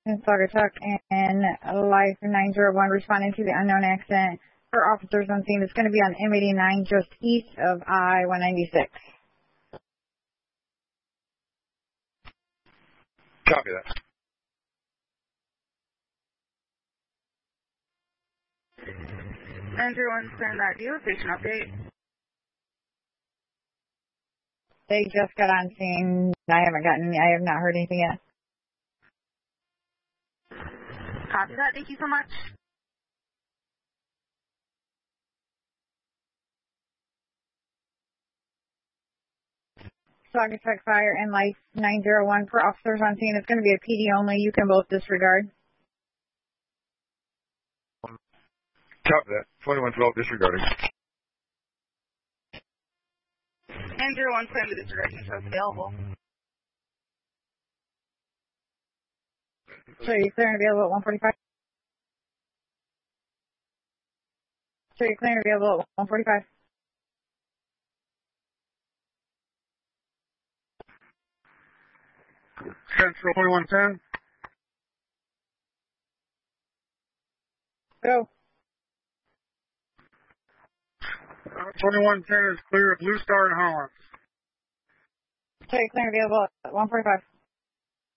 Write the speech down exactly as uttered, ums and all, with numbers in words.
Saugatuck and Life nine zero one responding to the unknown accident for officers on scene. It's going to be on M eighty-nine just east of I one ninety-six. Copy that. nine zero one, send that deal. Station update. They just got on scene. I haven't gotten, I have not heard anything yet. Copy that. Thank you so much. Saugatuck Fire and Life nine zero one for officers on scene. It's going to be a P D only. You can both disregard. Copy that. twenty-one twelve disregarding. nine zero one, plan to disregarding if it's available. So you're clear and available at one forty-five? So you're clear and available at one forty-five? Central twenty-one ten. Go. Uh, twenty-one ten is clear of Blue Star and Holland. So you're clear and available at one forty-five?